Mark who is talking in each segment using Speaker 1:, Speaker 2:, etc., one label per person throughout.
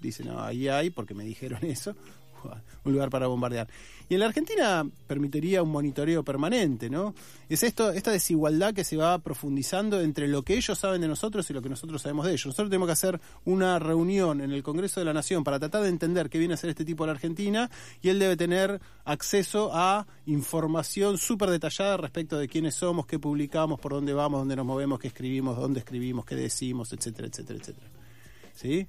Speaker 1: dice, no, ahí hay, porque me dijeron eso, un lugar para bombardear. Y en la Argentina permitiría un monitoreo permanente, ¿no? Es esta desigualdad que se va profundizando entre lo que ellos saben de nosotros y lo que nosotros sabemos de ellos. Nosotros tenemos que hacer una reunión en el Congreso de la Nación para tratar de entender qué viene a hacer este tipo en la Argentina, y él debe tener acceso a información súper detallada respecto de quiénes somos, qué publicamos, por dónde vamos, dónde nos movemos, qué escribimos, dónde escribimos, qué decimos, etcétera, etcétera, etcétera. ¿Sí?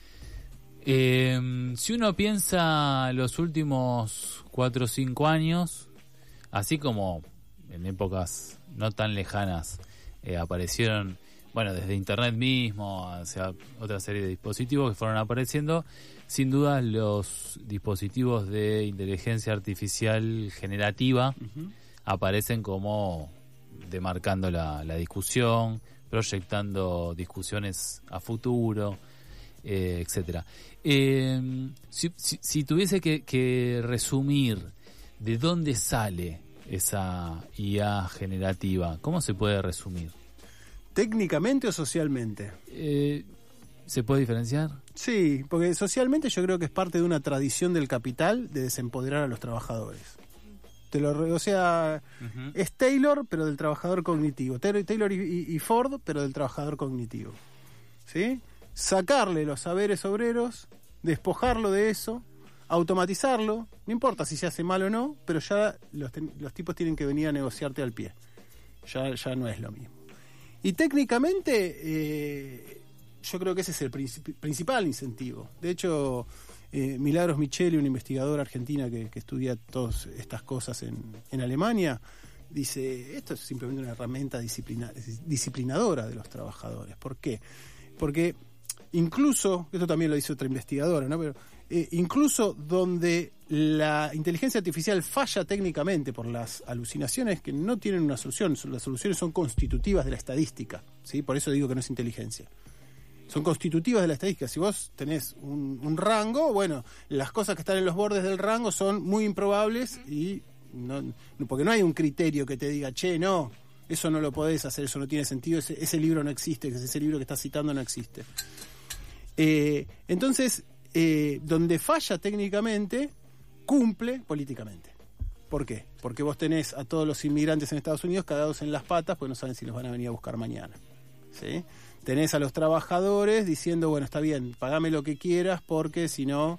Speaker 2: Si uno piensa los últimos 4 o 5 años, así como en épocas no tan lejanas aparecieron, bueno, desde Internet mismo hacia otra serie de dispositivos que fueron apareciendo, sin duda los dispositivos de inteligencia artificial generativa aparecen como demarcando la discusión, proyectando discusiones a futuro, etcétera. Si tuviese que resumir de dónde sale esa IA generativa, ¿cómo se puede resumir?
Speaker 1: ¿Técnicamente o socialmente?
Speaker 2: ¿Se puede diferenciar?
Speaker 1: Sí, porque socialmente yo creo que es parte de una tradición del capital de desempoderar a los trabajadores. Es Taylor, pero del trabajador cognitivo. Taylor y Ford, pero del trabajador cognitivo. ¿Sí? Sacarle los saberes obreros, despojarlo de eso, automatizarlo, no importa si se hace mal o no, pero ya los tipos tienen que venir a negociarte al pie. Ya no es lo mismo. Y técnicamente, yo creo que ese es el principal incentivo. De hecho, Milagros Micheli, una investigadora argentina que estudia todas estas cosas en Alemania, dice, esto es simplemente una herramienta disciplinadora de los trabajadores. ¿Por qué? Porque incluso, esto también lo dice otra investigadora, ¿no? Pero incluso donde la inteligencia artificial falla técnicamente por las alucinaciones que no tienen una solución, las soluciones son constitutivas de la estadística, ¿sí? Por eso digo que no es inteligencia. Son constitutivas de la estadística. Si vos tenés un rango, bueno, las cosas que están en los bordes del rango son muy improbables y porque no hay un criterio que te diga, che, no, eso no lo podés hacer, eso no tiene sentido, ese libro no existe, ese libro que estás citando no existe. Entonces, donde falla técnicamente, cumple políticamente. ¿Por qué? Porque vos tenés a todos los inmigrantes en Estados Unidos cagados en las patas, pues no saben si los van a venir a buscar mañana, ¿sí? Tenés a los trabajadores diciendo, bueno, está bien, pagame lo que quieras porque si no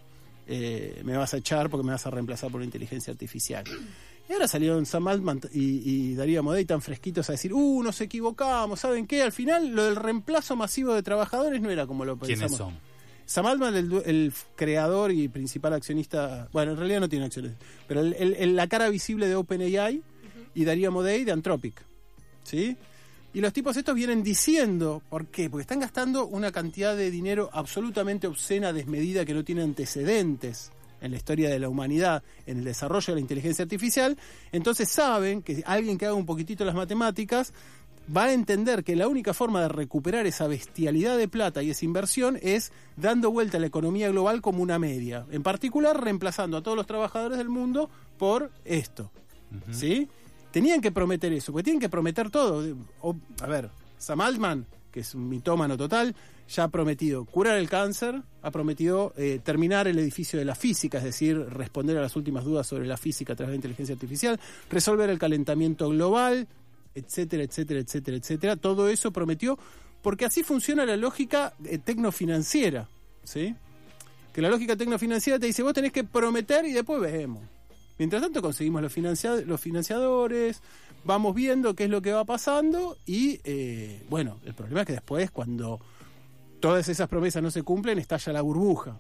Speaker 1: me vas a echar porque me vas a reemplazar por la inteligencia artificial. Y ahora salieron Sam Altman y Darío Amodei tan fresquitos a decir, nos equivocamos, ¿saben qué? Al final lo del reemplazo masivo de trabajadores no era como lo pensamos.
Speaker 2: ¿Quiénes son?
Speaker 1: Sam Altman, el creador y principal accionista, bueno, en realidad no tiene acciones, pero la cara visible de OpenAI, y Darío Amodei de Anthropic, ¿sí? Y los tipos estos vienen diciendo, ¿por qué? Porque están gastando una cantidad de dinero absolutamente obscena, desmedida, que no tiene antecedentes en la historia de la humanidad, en el desarrollo de la inteligencia artificial. Entonces saben que alguien que haga un poquitito las matemáticas va a entender que la única forma de recuperar esa bestialidad de plata y esa inversión es dando vuelta a la economía global como una media. En particular, reemplazando a todos los trabajadores del mundo por esto. ¿Sí? Tenían que prometer eso, porque tienen que prometer todo. A ver, Sam Altman, que es un mitómano total, ya ha prometido curar el cáncer, ha prometido terminar el edificio de la física, es decir, responder a las últimas dudas sobre la física a través de la inteligencia artificial, resolver el calentamiento global, etcétera, etcétera, etcétera, etcétera. Todo eso prometió, porque así funciona la lógica tecnofinanciera, ¿sí? Que la lógica tecnofinanciera te dice, vos tenés que prometer y después vemos. Mientras tanto conseguimos los financiadores, vamos viendo qué es lo que va pasando y, bueno, el problema es que después, cuando todas esas promesas no se cumplen, estalla la burbuja.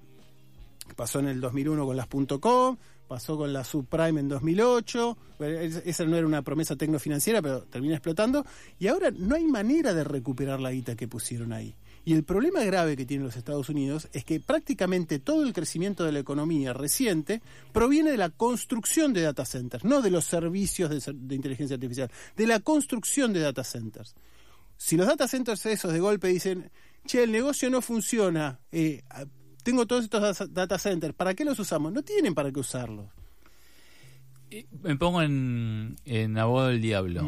Speaker 1: Pasó en el 2001 con las .com, pasó con la subprime en 2008, esa no era una promesa tecnofinanciera, pero termina explotando, y ahora no hay manera de recuperar la guita que pusieron ahí. Y el problema grave que tienen los Estados Unidos es que prácticamente todo el crecimiento de la economía reciente proviene de la construcción de data centers, no de los servicios de inteligencia artificial, de la construcción de data centers. Si los data centers esos de golpe dicen, che, el negocio no funciona, tengo todos estos data centers, ¿para qué los usamos? No tienen para qué usarlos.
Speaker 2: Me pongo en abogado del diablo.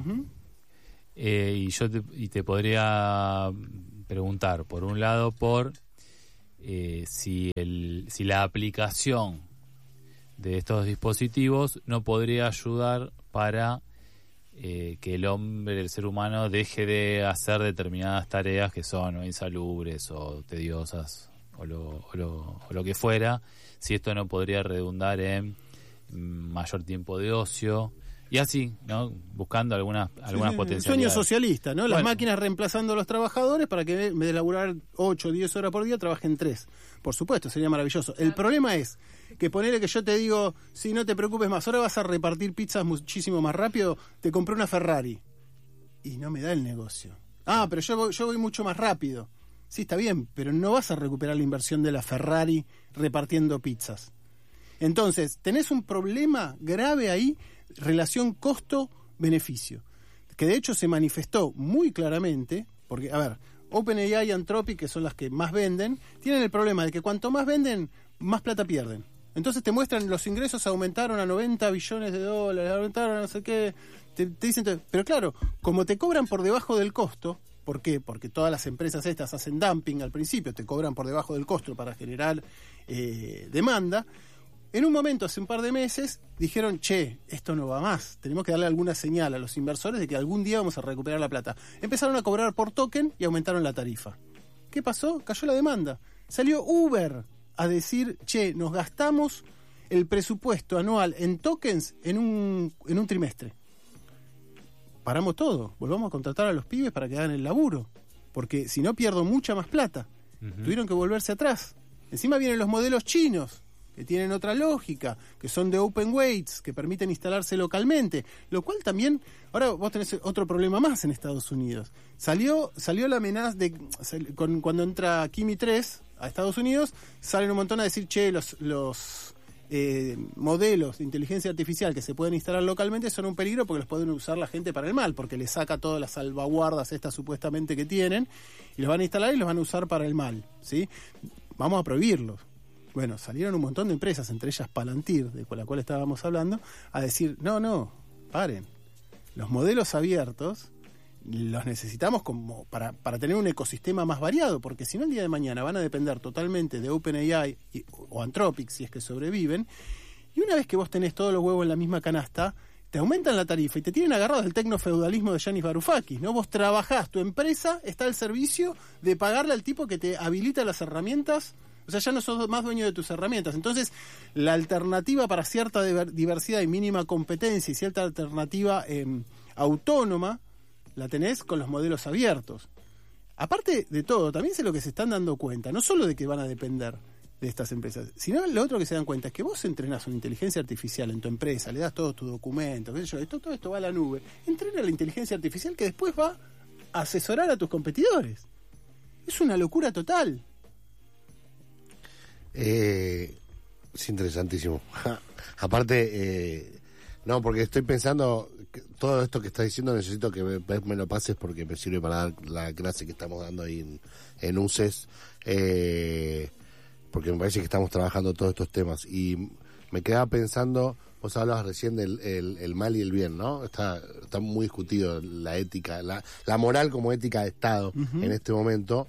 Speaker 2: Y te podría preguntar, por un lado, por si la aplicación de estos dispositivos no podría ayudar para que el hombre, el ser humano, deje de hacer determinadas tareas que son insalubres o tediosas o lo que fuera, si esto no podría redundar en mayor tiempo de ocio y así, ¿no? Buscando algunas potencialidades.
Speaker 1: Sueño socialista, ¿no? Las
Speaker 2: Bueno,
Speaker 1: máquinas reemplazando a los trabajadores para que en vez de laburar 8 o 10 horas por día trabajen 3. Por supuesto, sería maravilloso. El problema es que ponele que yo te digo, si no te preocupes más, ahora vas a repartir pizzas muchísimo más rápido, te compré una Ferrari. Y no me da el negocio. Ah, pero yo voy mucho más rápido. Sí, está bien, pero no vas a recuperar la inversión de la Ferrari repartiendo pizzas. Entonces, tenés un problema grave ahí, relación costo-beneficio, que de hecho se manifestó muy claramente, porque, a ver, OpenAI y Anthropic, que son las que más venden, tienen el problema de que cuanto más venden, más plata pierden. Entonces te muestran los ingresos aumentaron a 90 billones de dólares, aumentaron a no sé qué, te dicen, pero claro, como te cobran por debajo del costo, ¿por qué? Porque todas las empresas estas hacen dumping al principio, te cobran por debajo del costo para generar demanda. En un momento, hace un par de meses, dijeron, che, esto no va más, tenemos que darle alguna señal a los inversores de que algún día vamos a recuperar la plata. Empezaron a cobrar por token y aumentaron la tarifa. ¿Qué pasó? Cayó la demanda. Salió Uber a decir, che, nos gastamos el presupuesto anual en tokens en un trimestre. Paramos todo, volvamos a contratar a los pibes para que hagan el laburo, porque si no pierdo mucha más plata. Tuvieron que volverse atrás. Encima vienen los modelos chinos, que tienen otra lógica, que son de open weights, que permiten instalarse localmente, lo cual también, ahora vos tenés otro problema más en Estados Unidos. Salió la amenaza cuando entra Kimi 3 a Estados Unidos, salen un montón a decir, che, los modelos de inteligencia artificial que se pueden instalar localmente son un peligro porque los pueden usar la gente para el mal, porque les saca todas las salvaguardas estas supuestamente que tienen, y los van a instalar y los van a usar para el mal, ¿sí? Vamos a prohibirlos. Bueno, salieron un montón de empresas, entre ellas Palantir, con la cual estábamos hablando, a decir, no, paren. Los modelos abiertos los necesitamos como para tener un ecosistema más variado, porque si no el día de mañana van a depender totalmente de OpenAI o Anthropic, si es que sobreviven, y una vez que vos tenés todos los huevos en la misma canasta, te aumentan la tarifa y te tienen agarrado del tecnofeudalismo de Yanis Varoufakis, ¿no? Vos trabajás, tu empresa está al servicio de pagarle al tipo que te habilita las herramientas. O sea, ya no sos más dueño de tus herramientas. Entonces, la alternativa para cierta diversidad y mínima competencia y cierta alternativa autónoma, la tenés con los modelos abiertos. Aparte de todo, también sé lo que se están dando cuenta, no solo de que van a depender de estas empresas, sino lo otro que se dan cuenta es que vos entrenás una inteligencia artificial en tu empresa, le das todos tus documentos, qué sé yo, todo esto va a la nube. Entrena la inteligencia artificial que después va a asesorar a tus competidores. Es una locura total.
Speaker 3: Es interesantísimo. Aparte, no, porque estoy pensando que todo esto que estás diciendo necesito que me lo pases porque me sirve para dar la clase que estamos dando ahí en UCES, porque me parece que estamos trabajando todos estos temas y me quedaba pensando, vos hablabas recién del el mal y el bien, ¿no? Está muy discutido la ética, la moral como ética de Estado en este momento,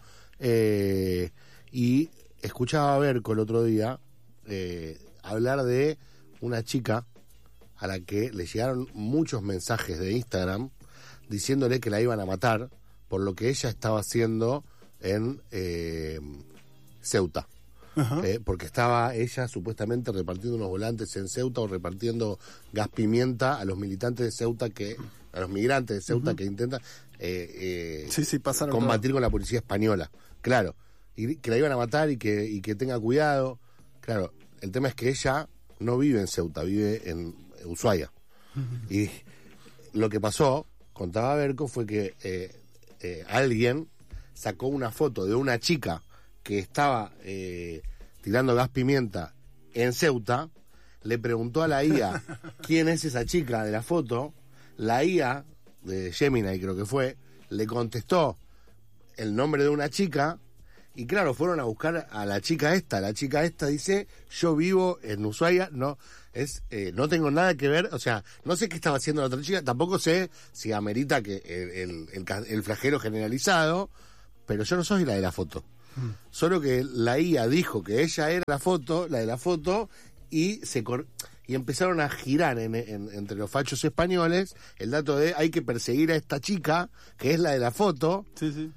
Speaker 3: y escuchaba a Berco el otro día hablar de una chica a la que le llegaron muchos mensajes de Instagram diciéndole que la iban a matar por lo que ella estaba haciendo en Ceuta. Porque estaba ella supuestamente repartiendo unos volantes en Ceuta o repartiendo gas pimienta a los militantes de Ceuta, a los migrantes de Ceuta que intentan combatir con la policía española. Claro. Y que la iban a matar y que tenga cuidado. Claro, el tema es que ella no vive en Ceuta, vive en Ushuaia. Y lo que pasó, contaba Berco, fue que alguien sacó una foto de una chica que estaba tirando gas pimienta en Ceuta, le preguntó a la IA quién es esa chica de la foto, la IA de Gemini creo que fue, le contestó el nombre de una chica. Y claro, fueron a buscar a la chica esta dice, yo vivo en Ushuaia, no tengo nada que ver, o sea, no sé qué estaba haciendo la otra chica, tampoco sé si amerita que el flagelo generalizado, pero yo no soy la de la foto. Solo que la IA dijo que ella era la de la foto, y y empezaron a girar entre los fachos españoles el dato de hay que perseguir a esta chica, que es la de la foto.
Speaker 1: Sí, sí.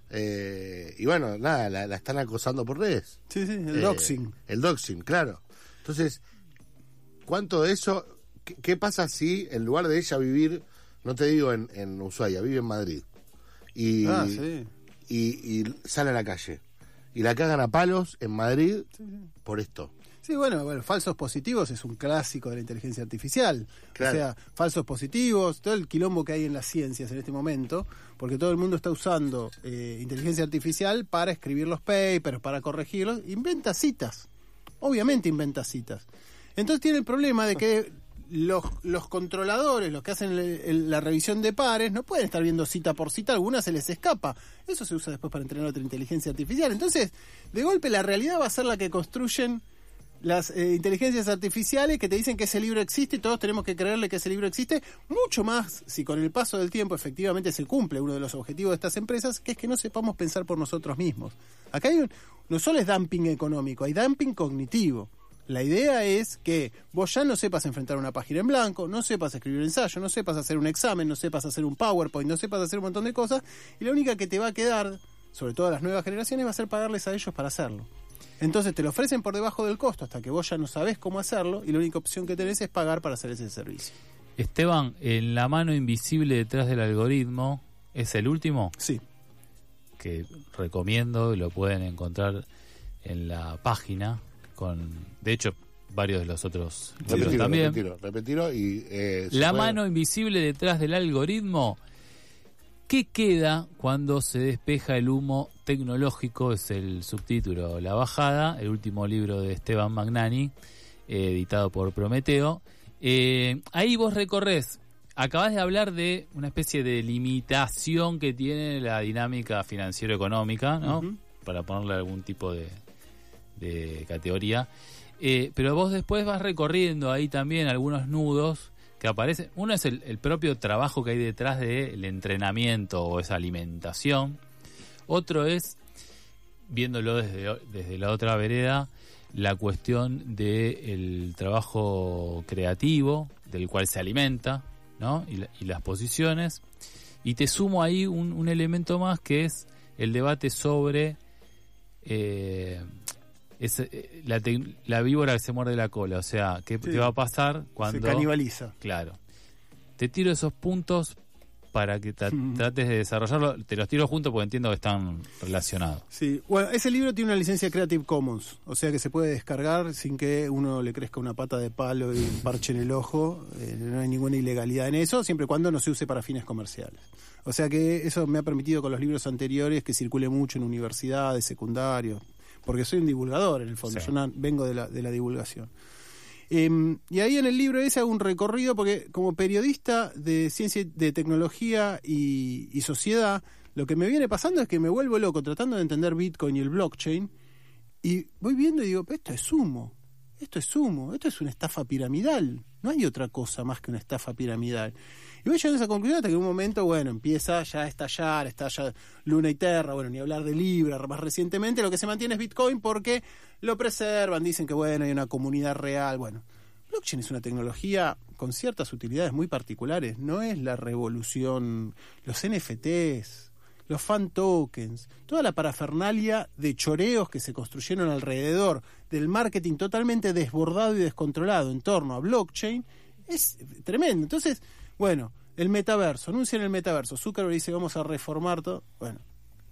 Speaker 3: Y bueno, nada, la están acosando por redes.
Speaker 1: Sí, sí, el doxing.
Speaker 3: El doxing, claro. Entonces, ¿cuánto de eso? ¿Qué pasa si en lugar de ella vivir, no te digo en Ushuaia, vive en Madrid? Y sale a la calle. Y la cagan a palos en Madrid por esto.
Speaker 1: Sí, bueno, falsos positivos es un clásico de la inteligencia artificial. Claro. O sea, falsos positivos, todo el quilombo que hay en las ciencias en este momento, porque todo el mundo está usando inteligencia artificial para escribir los papers, para corregirlos, inventa citas. Obviamente inventa citas. Entonces tiene el problema de que los controladores, los que hacen la revisión de pares, no pueden estar viendo cita por cita, algunas se les escapa. Eso se usa después para entrenar otra inteligencia artificial. Entonces, de golpe la realidad va a ser la que construyen las inteligencias artificiales, que te dicen que ese libro existe y todos tenemos que creerle que ese libro existe, mucho más si con el paso del tiempo efectivamente se cumple uno de los objetivos de estas empresas, que es que no sepamos pensar por nosotros mismos. Acá no solo es dumping económico, hay dumping cognitivo. La idea es que vos ya no sepas enfrentar una página en blanco, no sepas escribir un ensayo, no sepas hacer un examen, no sepas hacer un PowerPoint, no sepas hacer un montón de cosas, y la única que te va a quedar, sobre todo a las nuevas generaciones, va a ser pagarles a ellos para hacerlo. Entonces te lo ofrecen por debajo del costo hasta que vos ya no sabés cómo hacerlo, y la única opción que tenés es pagar para hacer ese servicio.
Speaker 2: Esteban, en La mano invisible detrás del algoritmo, ¿es el último?
Speaker 1: Sí. Que
Speaker 2: recomiendo, lo pueden encontrar en la página, de hecho, varios de los otros libros también.
Speaker 3: Repetilo y...
Speaker 2: La mano invisible detrás del algoritmo. ¿Qué queda cuando se despeja el humo tecnológico? Es el subtítulo, La bajada, el último libro de Esteban Magnani, editado por Prometeo. Ahí vos recorres, acabás de hablar de una especie de limitación que tiene la dinámica financiero-económica, ¿no? Uh-huh. Para ponerle algún tipo de categoría. Pero vos después vas recorriendo ahí también algunos nudos que aparece. Uno es el propio trabajo que hay detrás del entrenamiento o esa alimentación. Otro es, viéndolo desde la otra vereda, la cuestión del trabajo creativo, del cual se alimenta, ¿no? Y las posiciones. Y te sumo ahí un elemento más, que es el debate sobre la víbora que se muerde la cola, o sea, ¿qué va a pasar cuando...
Speaker 1: Se canibaliza.
Speaker 2: Claro. Te tiro esos puntos para que trates de desarrollarlo. Te los tiro juntos porque entiendo que están relacionados.
Speaker 1: Sí, bueno, ese libro tiene una licencia Creative Commons, o sea que se puede descargar sin que uno le crezca una pata de palo y un parche en el ojo. No hay ninguna ilegalidad en eso, siempre y cuando no se use para fines comerciales. O sea que eso me ha permitido con los libros anteriores que circule mucho en universidades, secundarios, porque soy un divulgador en el fondo, sí. Yo vengo de la divulgación. Y ahí en el libro ese hago un recorrido, porque como periodista de ciencia, de tecnología y sociedad, lo que me viene pasando es que me vuelvo loco tratando de entender Bitcoin y el blockchain, y voy viendo y digo, esto es humo, esto es una estafa piramidal, no hay otra cosa más que una estafa piramidal. Y voy llegando a esa conclusión hasta que en un momento, bueno, empieza ya a estalla Luna y Terra, bueno, ni hablar de Libra, más recientemente lo que se mantiene es Bitcoin porque lo preservan, dicen que bueno, hay una comunidad real, bueno. Blockchain es una tecnología con ciertas utilidades muy particulares, no es la revolución, los NFTs, los fan tokens, toda la parafernalia de choreos que se construyeron alrededor del marketing totalmente desbordado y descontrolado en torno a blockchain, es tremendo. Entonces, bueno, el metaverso, anuncian el metaverso, Zuckerberg dice vamos a reformar todo, bueno,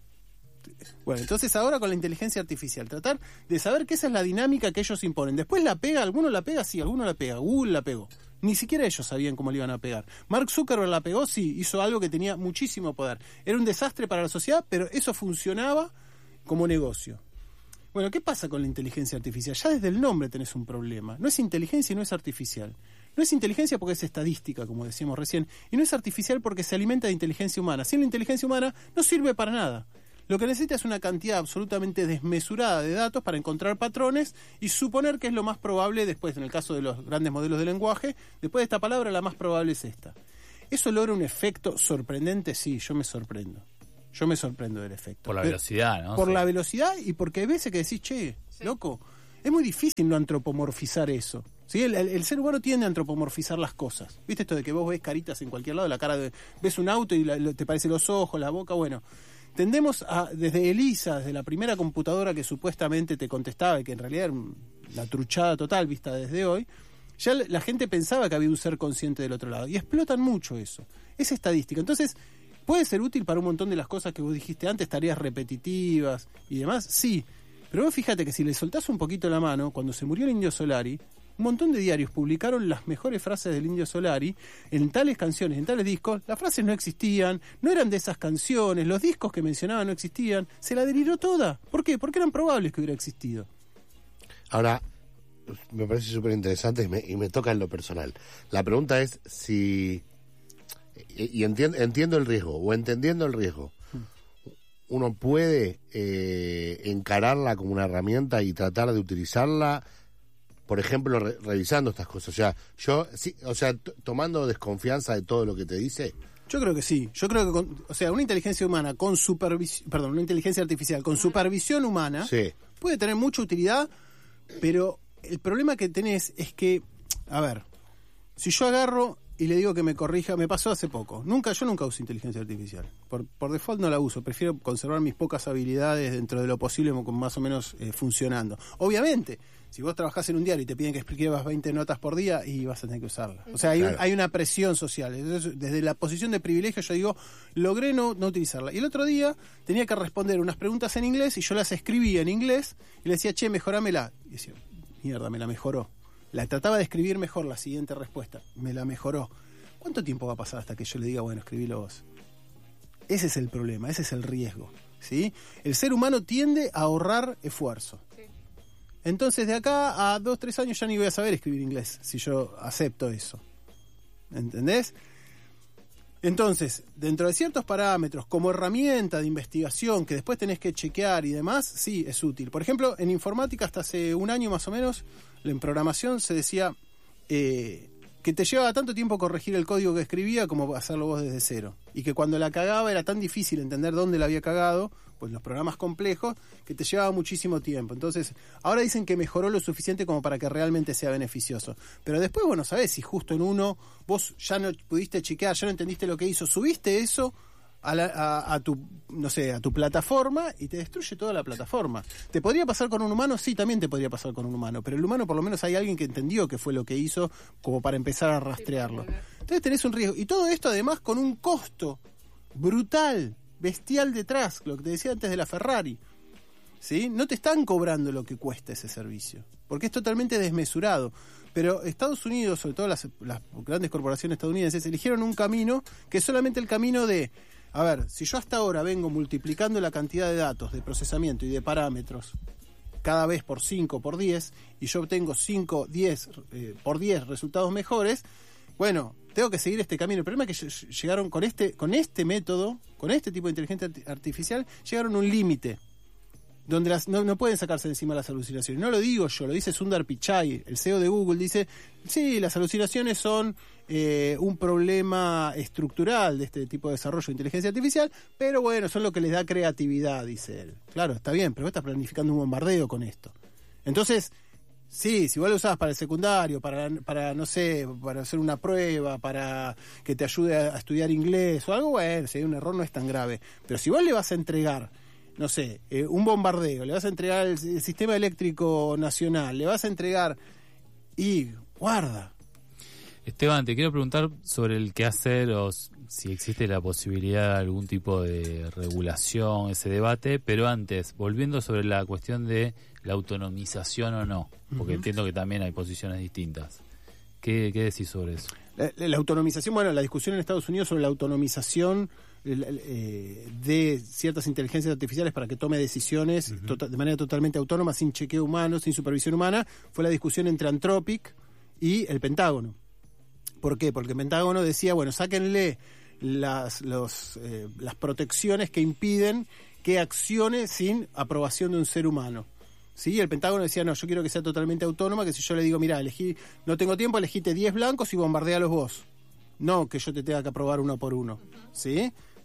Speaker 1: entonces ahora con la inteligencia artificial, tratar de saber que esa es la dinámica que ellos imponen. Después la pega, alguno la pega, sí, alguno la pega, Google la pegó. Ni siquiera ellos sabían cómo le iban a pegar. Mark Zuckerberg la pegó, sí, hizo algo que tenía muchísimo poder. Era un desastre para la sociedad, pero eso funcionaba como negocio. Bueno, ¿qué pasa con la inteligencia artificial? Ya desde el nombre tenés un problema. No es inteligencia y no es artificial. No es inteligencia porque es estadística, como decíamos recién, y no es artificial porque se alimenta de inteligencia humana. Sin la inteligencia humana no sirve para nada. Lo que necesita es una cantidad absolutamente desmesurada de datos para encontrar patrones y suponer que es lo más probable después, en el caso de los grandes modelos de lenguaje, después de esta palabra la más probable es esta. ¿Eso logra un efecto sorprendente? Sí, yo me sorprendo. Yo me sorprendo del efecto.
Speaker 2: Por la velocidad, ¿no?
Speaker 1: Por
Speaker 2: Sí.
Speaker 1: la velocidad y porque hay veces que decís, che, loco, es muy difícil no antropomorfizar eso. ¿Sí? El ser humano tiende a antropomorfizar las cosas. ¿Viste esto de que vos ves caritas en cualquier lado? Ves un auto y te parecen los ojos, la boca, bueno. Tendemos a, desde ELISA, desde la primera computadora que supuestamente te contestaba y que en realidad era una truchada total vista desde hoy, ya la gente pensaba que había un ser consciente del otro lado. Y explotan mucho eso. Es estadística. Entonces, ¿puede ser útil para un montón de las cosas que vos dijiste antes, tareas repetitivas y demás? Sí. Pero vos fíjate que si le soltás un poquito la mano, cuando se murió el Indio Solari, un montón de diarios publicaron las mejores frases del Indio Solari en tales canciones, en tales discos. Las frases no existían, no eran de esas canciones, los discos que mencionaban no existían. Se la deliró toda. ¿Por qué? Porque eran probables que hubiera existido.
Speaker 3: Ahora, me parece súper interesante y me toca en lo personal. La pregunta es si... Y entiendo el riesgo, o entendiendo el riesgo, uno puede encararla como una herramienta y tratar de utilizarla, por ejemplo, revisando estas cosas. O sea, tomando desconfianza de todo lo que te dice.
Speaker 1: Yo creo que sí. Yo creo que una inteligencia humana con una inteligencia artificial con supervisión humana
Speaker 3: Sí.
Speaker 1: puede tener mucha utilidad, pero el problema que tenés es que, a ver, si yo agarro y le digo que me corrija, me pasó hace poco. Yo nunca uso inteligencia artificial. Por default no la uso. Prefiero conservar mis pocas habilidades dentro de lo posible, más o menos funcionando. Obviamente, si vos trabajás en un diario y te piden que escribas 20 notas por día, y vas a tener que usarla. O sea, hay una presión social. Entonces, desde la posición de privilegio yo digo, logré no utilizarla. Y el otro día tenía que responder unas preguntas en inglés y yo las escribía en inglés y le decía, che, mejorámela. Y decía, mierda, me la mejoró. La trataba de escribir mejor la siguiente respuesta. Me la mejoró. ¿Cuánto tiempo va a pasar hasta que yo le diga, bueno, escribilo vos? Ese es el problema, ese es el riesgo, ¿sí? El ser humano tiende a ahorrar esfuerzo. Sí. Entonces, de acá a 2-3 años ya ni voy a saber escribir inglés, si yo acepto eso. ¿Entendés? Entonces, dentro de ciertos parámetros, como herramienta de investigación que después tenés que chequear y demás, sí, es útil. Por ejemplo, en informática hasta hace un año más o menos, en programación se decía que te llevaba tanto tiempo corregir el código que escribía como hacerlo vos desde cero. Y que cuando la cagaba era tan difícil entender dónde la había cagado, pues los programas complejos, que te llevaba muchísimo tiempo. Entonces, ahora dicen que mejoró lo suficiente como para que realmente sea beneficioso. Pero después, bueno, sabés si justo en uno vos ya no pudiste chequear, ya no entendiste lo que hizo, subiste eso a tu plataforma y te destruye toda la plataforma. ¿Te podría pasar con un humano? Sí, también te podría pasar con un humano, pero el humano por lo menos hay alguien que entendió qué fue lo que hizo como para empezar a rastrearlo. Entonces tenés un riesgo. Y todo esto además con un costo brutal, bestial detrás, lo que te decía antes de la Ferrari. ¿Sí? No te están cobrando lo que cuesta ese servicio, porque es totalmente desmesurado. Pero Estados Unidos, sobre todo las grandes corporaciones estadounidenses, eligieron un camino que es solamente el camino de... A ver, si yo hasta ahora vengo multiplicando la cantidad de datos, de procesamiento y de parámetros cada vez por 5, por 10, y yo obtengo 5, 10, por 10 resultados mejores, bueno, tengo que seguir este camino. El problema es que llegaron con este método, con este tipo de inteligencia artificial, llegaron a un límite donde no pueden sacarse de encima las alucinaciones. No lo digo yo, lo dice Sundar Pichai, el CEO de Google, dice, sí, las alucinaciones son un problema estructural de este tipo de desarrollo de inteligencia artificial, pero bueno, son lo que les da creatividad, dice él. Claro, está bien, pero vos estás planificando un bombardeo con esto. Entonces, sí, si vos lo usás para el secundario, para no sé, para hacer una prueba, para que te ayude a estudiar inglés o algo, bueno, si hay un error no es tan grave. Pero si vos le vas a entregar, no sé, un bombardeo, le vas a entregar el sistema eléctrico nacional, le vas a entregar y guarda.
Speaker 2: Esteban, te quiero preguntar sobre el qué hacer o si existe la posibilidad de algún tipo de regulación, ese debate, pero antes, volviendo sobre la cuestión de la autonomización o no, porque entiendo que también hay posiciones distintas. ¿Qué decís sobre eso?
Speaker 1: La autonomización, bueno, la discusión en Estados Unidos sobre la autonomización de ciertas inteligencias artificiales para que tome decisiones de manera totalmente autónoma, sin chequeo humano, sin supervisión humana, fue la discusión entre Anthropic y el Pentágono. ¿Por qué? Porque el Pentágono decía, bueno, sáquenle las protecciones que impiden que accione sin aprobación de un ser humano. ¿Sí? El Pentágono decía, no, yo quiero que sea totalmente autónoma, que si yo le digo, mira, no tengo tiempo, elegite 10 blancos y bombardéalos vos. No que yo te tenga que aprobar uno por uno. ¿Sí?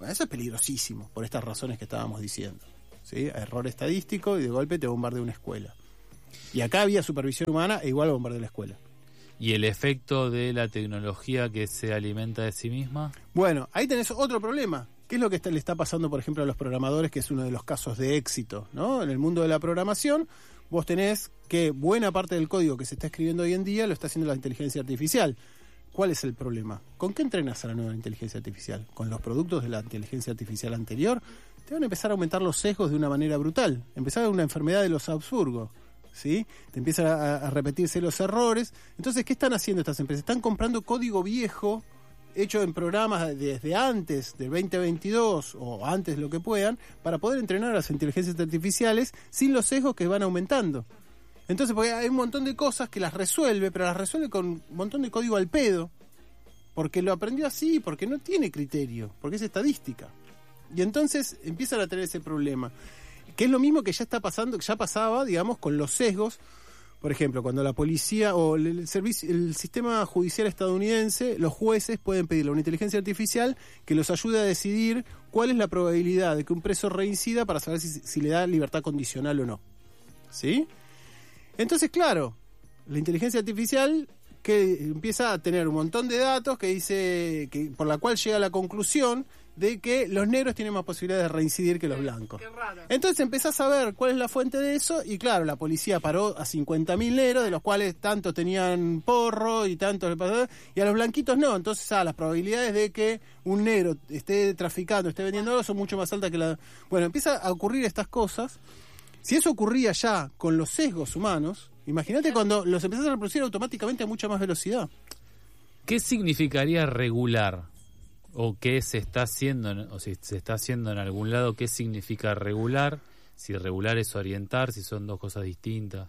Speaker 1: Bueno, eso es peligrosísimo, por estas razones que estábamos diciendo. ¿Sí? Error estadístico y de golpe te bombardea una escuela. Y acá había supervisión humana e igual bombardea la escuela.
Speaker 2: ¿Y el efecto de la tecnología que se alimenta de sí misma?
Speaker 1: Bueno, ahí tenés otro problema. ¿Qué es lo que le está pasando, por ejemplo, a los programadores, que es uno de los casos de éxito, ¿no? En el mundo de la programación, vos tenés que buena parte del código que se está escribiendo hoy en día lo está haciendo la inteligencia artificial. ¿Cuál es el problema? ¿Con qué entrenas a la nueva inteligencia artificial? ¿Con los productos de la inteligencia artificial anterior? Te van a empezar a aumentar los sesgos de una manera brutal. Empezar a una enfermedad de los Habsburgo, ¿sí? Te empiezan a repetirse los errores. Entonces, ¿qué están haciendo estas empresas? Están comprando código viejo, hecho en programas desde antes del 2022 o antes lo que puedan, para poder entrenar a las inteligencias artificiales sin los sesgos que van aumentando. Entonces, porque hay un montón de cosas que las resuelve, pero las resuelve con un montón de código al pedo, porque lo aprendió así, porque no tiene criterio, porque es estadística. Y entonces empiezan a tener ese problema, que es lo mismo que ya está pasando, que ya pasaba, digamos, con los sesgos. Por ejemplo, cuando la policía o el sistema judicial estadounidense, los jueces pueden pedirle a una inteligencia artificial que los ayude a decidir cuál es la probabilidad de que un preso reincida para saber si le da libertad condicional o no. ¿Sí? Entonces, claro, la inteligencia artificial que empieza a tener un montón de datos que dice que por la cual llega a la conclusión de que los negros tienen más posibilidades de reincidir que los blancos.
Speaker 4: Qué raro.
Speaker 1: Entonces empezás a ver cuál es la fuente de eso y claro, la policía paró a 50.000 negros, de los cuales tantos tenían porro y tantos y a los blanquitos no. Entonces las probabilidades de que un negro esté traficando, esté vendiendo algo son mucho más altas que la... Bueno, empieza a ocurrir estas cosas. Si eso ocurría ya con los sesgos humanos, imagínate cuando los empezás a reproducir automáticamente a mucha más velocidad.
Speaker 2: ¿Qué significaría regular? ¿O qué se está haciendo, o si se está haciendo en algún lado? ¿Qué significa regular? Si regular es orientar, si son dos cosas distintas.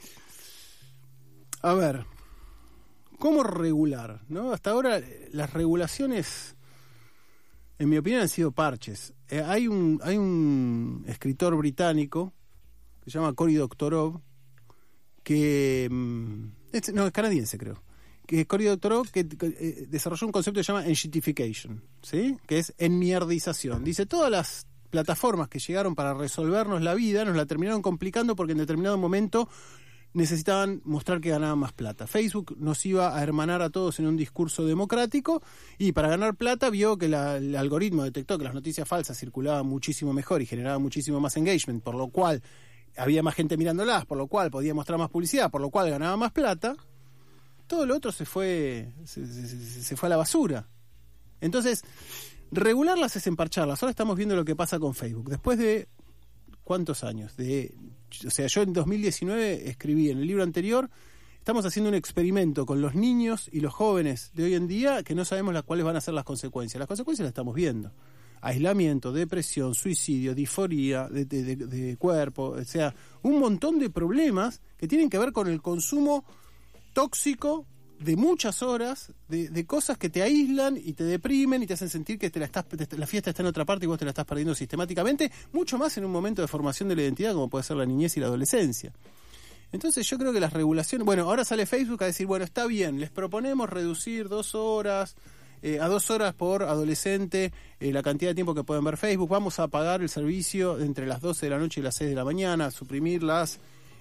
Speaker 1: A ver, ¿cómo regular? ¿No? Hasta ahora las regulaciones, en mi opinión, han sido parches. Hay un escritor británico que se llama Cory Doctorow, que es canadiense, creo. Que Cory Doctorow que desarrolló un concepto que se llama enshittification, ¿sí? Que es enmierdización. Dice, todas las plataformas que llegaron para resolvernos la vida nos la terminaron complicando porque en determinado momento necesitaban mostrar que ganaban más plata. Facebook nos iba a hermanar a todos en un discurso democrático y para ganar plata vio que el algoritmo detectó que las noticias falsas circulaban muchísimo mejor y generaban muchísimo más engagement, por lo cual había más gente mirándolas, por lo cual podía mostrar más publicidad, por lo cual ganaba más plata. Todo lo otro se fue a la basura. Entonces, regularlas es emparcharlas. Ahora estamos viendo lo que pasa con Facebook. Después de, ¿cuántos años? O sea, yo en 2019 escribí en el libro anterior, estamos haciendo un experimento con los niños y los jóvenes de hoy en día que no sabemos cuáles van a ser las consecuencias. Las consecuencias las estamos viendo. Aislamiento, depresión, suicidio, disforia de cuerpo, o sea, un montón de problemas que tienen que ver con el consumo tóxico de muchas horas, de cosas que te aíslan y te deprimen y te hacen sentir que la fiesta está en otra parte y vos te la estás perdiendo sistemáticamente, mucho más en un momento de formación de la identidad como puede ser la niñez y la adolescencia. Entonces yo creo que las regulaciones... Bueno, ahora sale Facebook a decir, bueno, está bien, les proponemos reducir 2 horas... a 2 horas por adolescente la cantidad de tiempo que pueden ver Facebook, vamos a pagar el servicio entre las 12 de la noche y las 6 de la mañana, suprimir los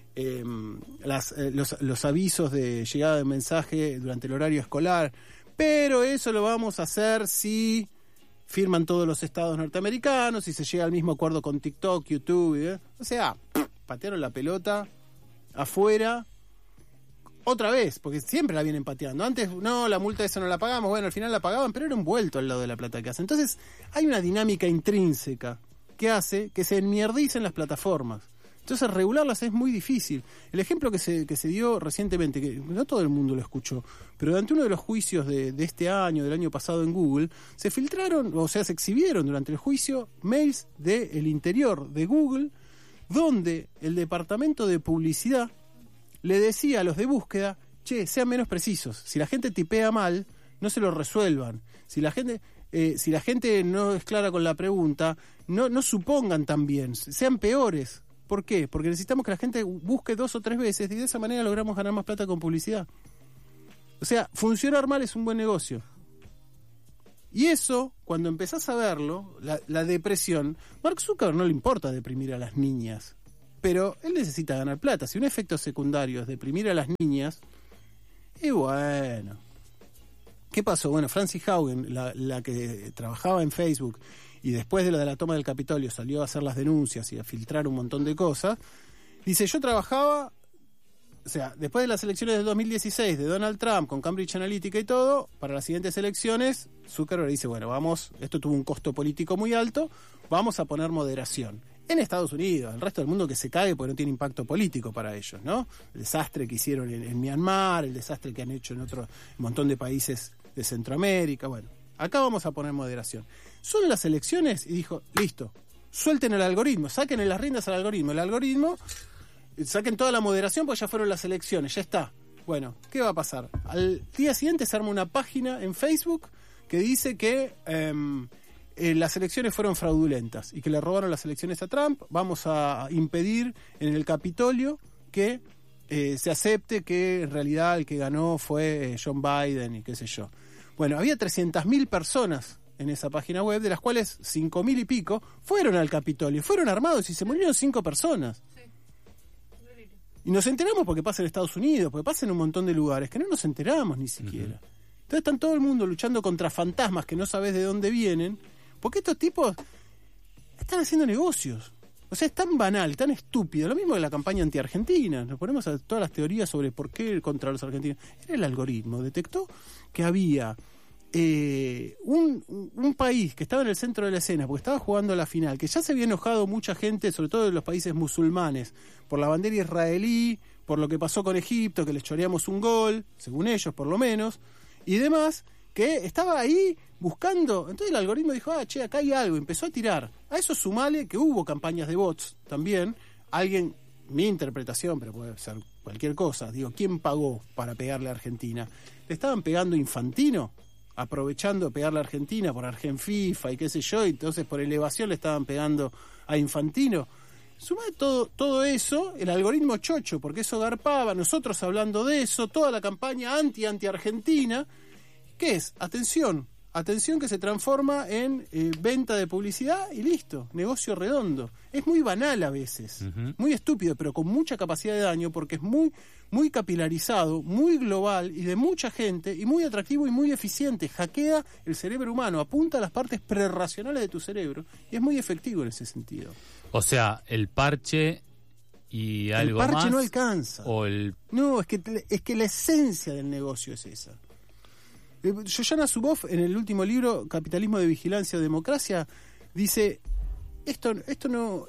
Speaker 1: avisos de llegada de mensaje durante el horario escolar, pero eso lo vamos a hacer si firman todos los estados norteamericanos, si se llega al mismo acuerdo con TikTok, YouTube, o sea, patearon la pelota afuera otra vez, porque siempre la vienen pateando. Antes, no, la multa esa no la pagamos, bueno, al final la pagaban, pero era un vuelto al lado de la plata que hacen. Entonces, hay una dinámica intrínseca que hace que se enmierdicen las plataformas. Entonces, regularlas es muy difícil. El ejemplo que se dio recientemente, que no todo el mundo lo escuchó, pero durante uno de los juicios de este año, del año pasado en Google, se filtraron, o sea, se exhibieron durante el juicio mails del interior de Google, donde el departamento de publicidad le decía a los de búsqueda, che, sean menos precisos. Si la gente tipea mal, no se lo resuelvan. Si la gente no es clara con la pregunta, no supongan tan bien, sean peores. ¿Por qué? Porque necesitamos que la gente busque 2 o 3 veces y de esa manera logramos ganar más plata con publicidad. O sea, funcionar mal es un buen negocio. Y eso, cuando empezás a verlo, la depresión, Mark Zuckerberg no le importa deprimir a las niñas, pero él necesita ganar plata. Si un efecto secundario es deprimir a las niñas, y bueno. ¿Qué pasó? Bueno, Frances Haugen, la que trabajaba en Facebook y después de lo de la toma del Capitolio salió a hacer las denuncias y a filtrar un montón de cosas, dice, yo trabajaba, o sea, después de las elecciones de 2016 de Donald Trump con Cambridge Analytica y todo, para las siguientes elecciones, Zuckerberg dice, bueno, vamos, esto tuvo un costo político muy alto, vamos a poner moderación. En Estados Unidos, el resto del mundo que se cague porque no tiene impacto político para ellos, ¿no? El desastre que hicieron en Myanmar, el desastre que han hecho en otro montón de países de Centroamérica, bueno, acá vamos a poner moderación. Son las elecciones y dijo, listo, suelten el algoritmo, saquen las riendas al algoritmo. El algoritmo, saquen toda la moderación porque ya fueron las elecciones, ya está. Bueno, ¿qué va a pasar? Al día siguiente se arma una página en Facebook que dice que las elecciones fueron fraudulentas y que le robaron las elecciones a Trump. Vamos a impedir en el Capitolio que se acepte que en realidad el que ganó fue John Biden y qué sé yo. Bueno, había 300.000 personas en esa página web, de las cuales 5.000 y pico fueron al Capitolio, fueron armados y se murieron 5 personas. Sí. Y nos enteramos porque pasa en Estados Unidos, porque pasa en un montón de lugares, que no nos enteramos ni siquiera. Entonces están todo el mundo luchando contra fantasmas que no sabes de dónde vienen, porque estos tipos están haciendo negocios. O sea, es tan banal, tan estúpido. Lo mismo que la campaña anti-argentina. Nos ponemos a todas las teorías sobre por qué contra los argentinos. Era el algoritmo. Detectó que había un país que estaba en el centro de la escena porque estaba jugando la final, que ya se había enojado mucha gente, sobre todo de los países musulmanes, por la bandera israelí, por lo que pasó con Egipto, que les choreamos un gol, según ellos por lo menos, y demás, que estaba ahí buscando. Entonces el algoritmo dijo, che, acá hay algo, empezó a tirar. A eso sumale que hubo campañas de bots también. Alguien, mi interpretación, pero puede ser cualquier cosa, digo, ¿quién pagó para pegarle a Argentina? ¿Le estaban pegando Infantino? Aprovechando pegarle a Argentina por Argenfifa y qué sé yo, y entonces por elevación le estaban pegando a Infantino. Suma todo eso, el algoritmo chocho, porque eso garpaba, nosotros hablando de eso, toda la campaña anti-Argentina. ¿Qué es? Atención que se transforma en venta de publicidad y listo, negocio redondo. Es muy banal a veces, muy estúpido, pero con mucha capacidad de daño porque es muy, muy capilarizado, muy global y de mucha gente y muy atractivo y muy eficiente. Hackea el cerebro humano, apunta a las partes prerracionales de tu cerebro y es muy efectivo en ese sentido.
Speaker 2: O sea, el parche y algo más.
Speaker 1: El parche no alcanza.
Speaker 2: No,
Speaker 1: es que la esencia del negocio es esa. Shoshana Zuboff, en el último libro, Capitalismo de Vigilancia o Democracia, dice, esto no...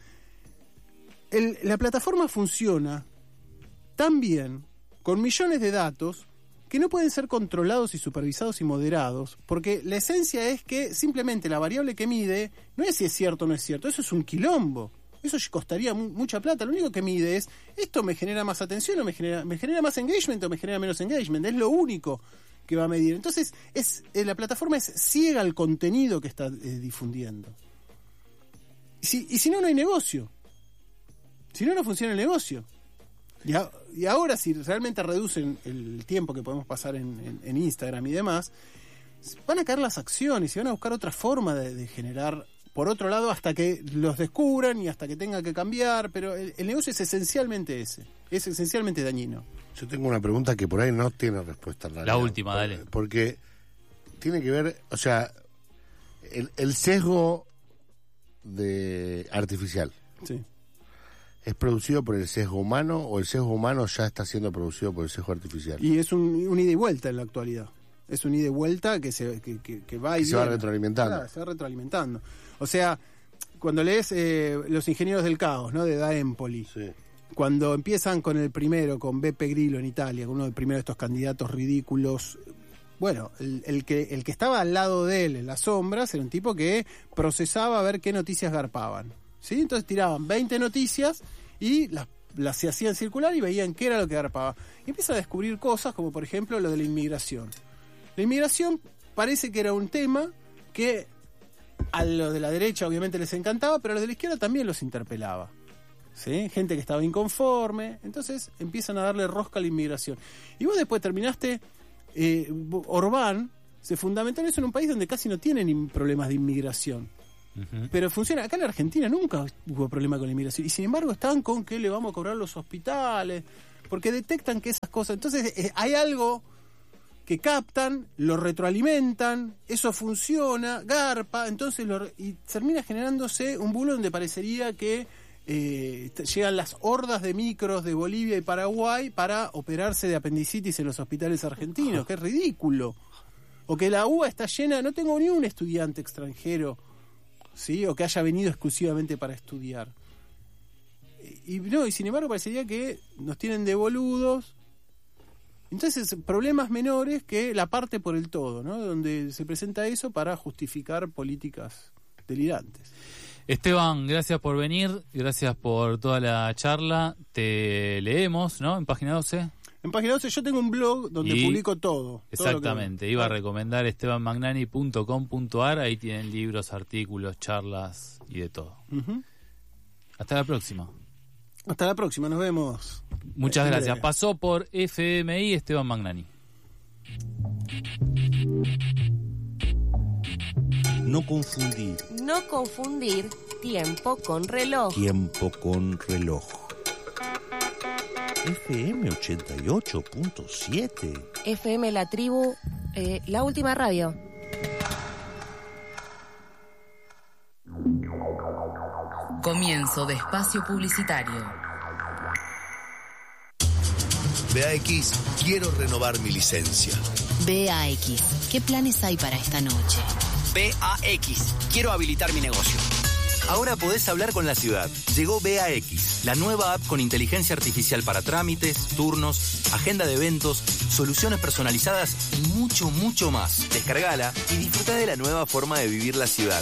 Speaker 1: la plataforma funciona tan bien, con millones de datos, que no pueden ser controlados y supervisados y moderados, porque la esencia es que simplemente la variable que mide no es si es cierto o no es cierto, eso es un quilombo. Eso costaría mucha plata. Lo único que mide es, ¿esto me genera más atención o me genera más engagement o me genera menos engagement? Es lo único que va a medir. Entonces, la plataforma es ciega al contenido que está difundiendo. Y si no hay negocio. Si no funciona el negocio. Y ahora, si realmente reducen el tiempo que podemos pasar en Instagram y demás, van a caer las acciones y van a buscar otra forma de generar por otro lado hasta que los descubran y hasta que tengan que cambiar, pero el negocio es esencialmente ese, es esencialmente dañino.
Speaker 3: Yo tengo una pregunta que por ahí no tiene respuesta.
Speaker 2: La última, dale.
Speaker 3: Porque tiene que ver, o sea, el sesgo artificial.
Speaker 1: Sí.
Speaker 3: ¿Es producido por el sesgo humano o el sesgo humano ya está siendo producido por el sesgo artificial?
Speaker 1: Y es un ida y vuelta en la actualidad. Es un ida y vuelta que va y
Speaker 3: se va retroalimentando.
Speaker 1: Claro, se va retroalimentando. O sea, cuando lees Los Ingenieros del Caos, ¿no? De Da Empoli,
Speaker 3: sí.
Speaker 1: Cuando empiezan con el primero, con Beppe Grillo en Italia, con uno de los primeros de estos candidatos ridículos, bueno, el que estaba al lado de él en las sombras era un tipo que procesaba a ver qué noticias garpaban, ¿sí? Entonces tiraban 20 noticias y las se hacían circular y veían qué era lo que garpaba. Y empiezan a descubrir cosas como, por ejemplo, lo de la inmigración. La inmigración parece que era un tema que a los de la derecha obviamente les encantaba, pero a los de la izquierda también los interpelaba, ¿sí? Gente que estaba inconforme, entonces empiezan a darle rosca a la inmigración. Y vos después terminaste, Orbán se fundamentó en eso en un país donde casi no tienen problemas de inmigración. Pero funciona. Acá en la Argentina nunca hubo problema con la inmigración. Y sin embargo están con que le vamos a cobrar los hospitales, porque detectan que esas cosas... Entonces hay algo que captan, lo retroalimentan, eso funciona, garpa, entonces y termina generándose un bulo donde parecería que llegan las hordas de micros de Bolivia y Paraguay para operarse de apendicitis en los hospitales argentinos, que es ridículo. O que la UBA está llena, no tengo ni un estudiante extranjero, ¿sí? O que haya venido exclusivamente para estudiar. Y sin embargo parecería que nos tienen de boludos. Entonces, problemas menores que la parte por el todo, ¿no? Donde se presenta eso para justificar políticas delirantes.
Speaker 2: Esteban, gracias por venir, gracias por toda la charla. Te leemos, ¿no? En Página 12.
Speaker 1: En Página 12 yo tengo un blog donde publico todo.
Speaker 2: Exactamente,
Speaker 1: todo
Speaker 2: iba a recomendar estebanmagnani.com.ar, ahí tienen libros, artículos, charlas y de todo. Hasta la próxima.
Speaker 1: Hasta la próxima, nos vemos.
Speaker 2: Muchas gracias. Pasó por FMI Esteban Magnani.
Speaker 4: No confundir.
Speaker 5: No confundir tiempo con reloj.
Speaker 4: Tiempo con reloj. FM 88.7.
Speaker 5: FM La Tribu, la última radio.
Speaker 6: Comienzo de espacio publicitario.
Speaker 7: BAX, quiero renovar mi licencia.
Speaker 8: BAX, ¿qué planes hay para esta noche?
Speaker 9: BAX, quiero habilitar mi negocio.
Speaker 10: Ahora podés hablar con la ciudad. Llegó BAX, la nueva app con inteligencia artificial para trámites, turnos, agenda de eventos, soluciones personalizadas y mucho, mucho más. Descargala y disfruta de la nueva forma de vivir la ciudad.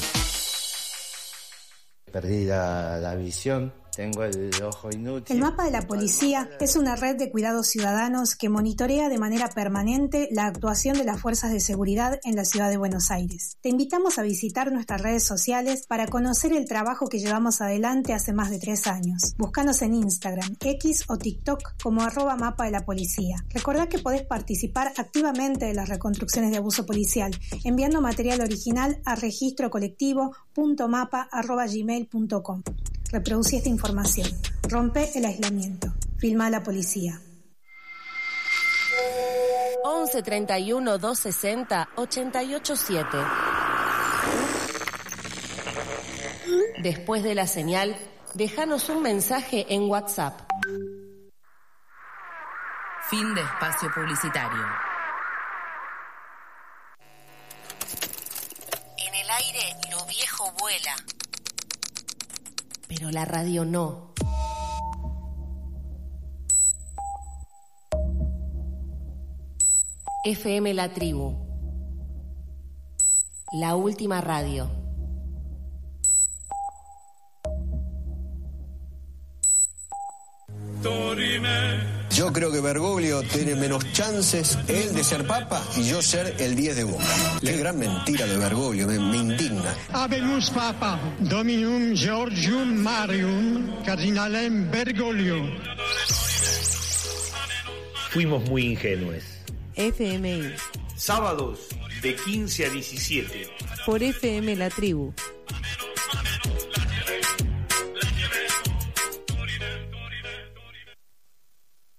Speaker 11: Perdí la visión. Tengo el ojo inútil.
Speaker 12: El Mapa de la Policía es una red de cuidados ciudadanos que monitorea de manera permanente la actuación de las fuerzas de seguridad en la ciudad de Buenos Aires. Te invitamos a visitar nuestras redes sociales para conocer el trabajo que llevamos adelante hace más de 3 años. Búscanos en Instagram, X o TikTok como @Mapa de la Policía. Recordá que podés participar activamente de las reconstrucciones de abuso policial enviando material original a registrocolectivo.mapa@gmail.com. Reproducí esta información. Rompe el aislamiento. Filma a la policía.
Speaker 5: 11 31 260 887. Después de la señal, déjanos un mensaje en WhatsApp.
Speaker 6: Fin de espacio publicitario.
Speaker 8: En el aire lo viejo vuela.
Speaker 5: Pero la radio no. FM La Tribu, la última radio.
Speaker 13: Yo creo que Bergoglio tiene menos chances él de ser papa y yo ser el 10 de Boca. Qué gran mentira de Bergoglio, me indigna.
Speaker 14: Habemus papa, dominum Georgium Marium, cardinalem Bergoglio.
Speaker 15: Fuimos muy ingenuos.
Speaker 16: FMI.
Speaker 15: Sábados de 15 a 17.
Speaker 16: Por FM La Tribu.